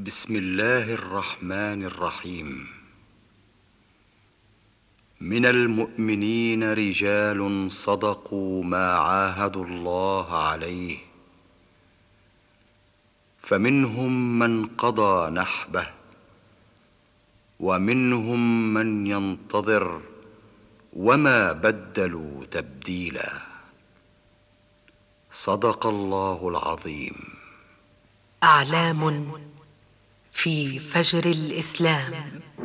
بسم الله الرحمن الرحيم. من المؤمنين رجال صدقوا ما عاهدوا الله عليه، فمنهم من قضى نحبه ومنهم من ينتظر وما بدلوا تبديلا. صدق الله العظيم. أعلام في فجر الإسلام.